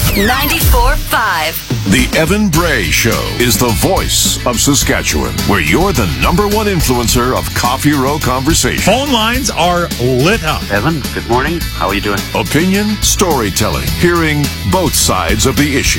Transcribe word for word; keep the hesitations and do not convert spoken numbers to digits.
ninety-four point five. The Evan Bray Show is the voice of Saskatchewan, where you're the number one influencer of Coffee Row conversation. Phone lines are lit up. Evan, good morning. How are you doing? Opinion, storytelling, hearing both sides of the issue.